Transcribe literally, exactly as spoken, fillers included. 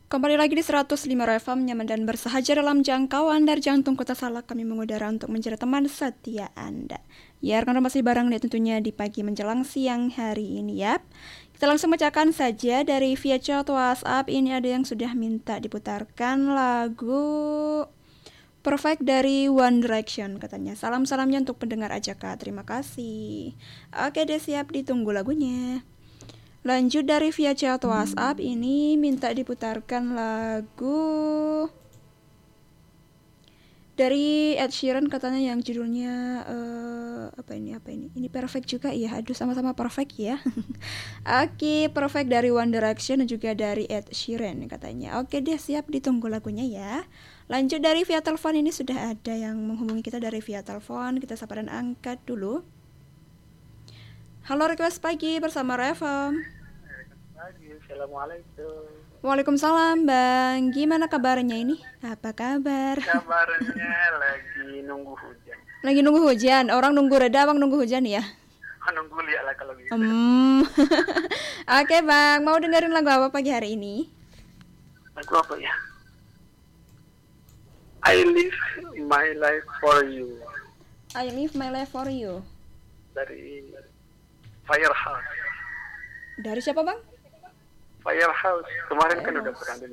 Kembali lagi di seratus lima F M, nyaman dan bersahaja dalam jangkauan dari jantung kota Salak. Kami mengudara untuk menjadi teman setia Anda. Ya, karena masih bareng nih tentunya di pagi menjelang siang hari ini ya. Kita langsung bacakan saja dari via chat WhatsApp. Ini ada yang sudah minta diputarkan lagu Perfect dari One Direction katanya. Salam-salamnya untuk pendengar aja Kak, terima kasih. Oke deh, siap, ditunggu lagunya. Lanjut dari via chat WhatsApp, ini minta diputarkan lagu dari Ed Sheeran katanya yang judulnya uh, apa ini apa ini ini Perfect juga ya. Aduh, sama-sama perfect ya. Oke, Perfect dari One Direction dan juga dari Ed Sheeran katanya. Oke deh, siap, ditunggu lagunya ya. Lanjut dari via telepon, ini sudah ada yang menghubungi kita dari via telepon. Kita sapa dan angkat dulu. Halo, request pagi bersama Revam. Pagi, assalamualaikum. Waalaikumsalam Bang. Gimana kabarnya ini? Apa kabar? Kabarnya lagi nunggu hujan. Lagi nunggu hujan. Orang nunggu reda, Bang nunggu hujan ya? Nunggu lihat lah kalau gitu. Hmm. Oke Bang, mau dengerin lagu apa pagi hari ini? Lagu apa ya? I live my life for you. I live my life for you. Dari Firehouse. Dari siapa Bang? Firehouse. Kemarin kan udah pernah